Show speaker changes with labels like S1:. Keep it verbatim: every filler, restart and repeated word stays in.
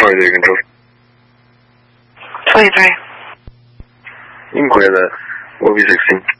S1: radio control.
S2: twenty-three.
S1: You can clear that. We'll be sixteen.